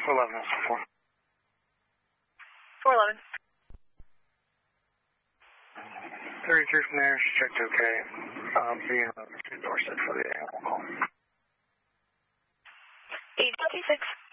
411 also 4. 411. 33 from there, she checked okay. Being to Dorset for the animal call. 826.